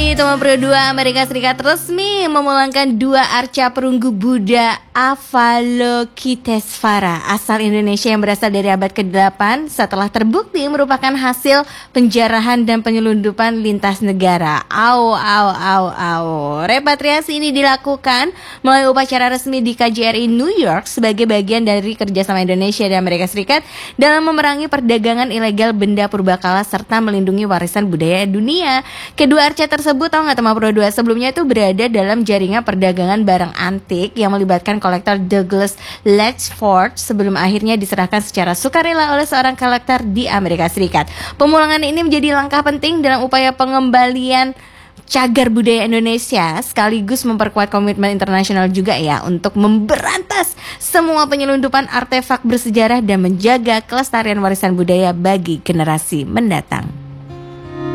nih, Toma Pro 2 Amerika Serikat resmi memulangkan dua arca perunggu Buddha Avalokitesvara asal Indonesia yang berasal dari abad ke-8 setelah terbukti merupakan hasil penjarahan dan penyelundupan lintas negara. Repatriasi ini dilakukan melalui upacara resmi di KJRI New York sebagai bagian dari kerjasama Indonesia dan Amerika Serikat dalam memerangi perdagangan ilegal benda purbakala serta melindungi warisan budaya dunia. Kedua arca tersebut, tahu nggak Toma Pro 2, sebelumnya itu berada dalam jaringan perdagangan barang antik yang melibatkan kolektor Douglas Latchford sebelum akhirnya diserahkan secara sukarela oleh seorang kolektor di Amerika Serikat. Pemulangan ini menjadi langkah penting dalam upaya pengembalian cagar budaya Indonesia sekaligus memperkuat komitmen internasional juga ya untuk memberantas semua penyelundupan artefak bersejarah dan menjaga kelestarian warisan budaya bagi generasi mendatang.